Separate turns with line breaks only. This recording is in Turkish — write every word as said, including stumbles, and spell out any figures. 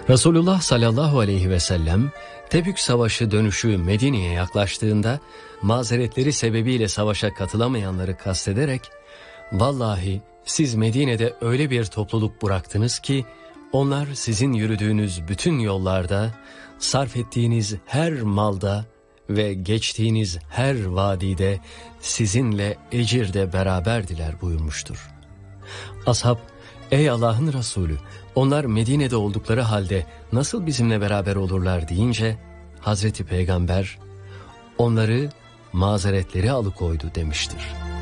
Resulullah sallallahu aleyhi ve sellem Tebük Savaşı dönüşü Medine'ye yaklaştığında mazeretleri sebebiyle savaşa katılamayanları kastederek "Vallahi siz Medine'de öyle bir topluluk bıraktınız ki onlar sizin yürüdüğünüz bütün yollarda, sarf ettiğiniz her malda ve geçtiğiniz her vadide sizinle ecirde beraberdiler" buyurmuştur. Ashab, "Ey Allah'ın Resulü, onlar Medine'de oldukları halde nasıl bizimle beraber olurlar?" deyince Hazreti Peygamber onları mazeretleri alıkoydu demiştir.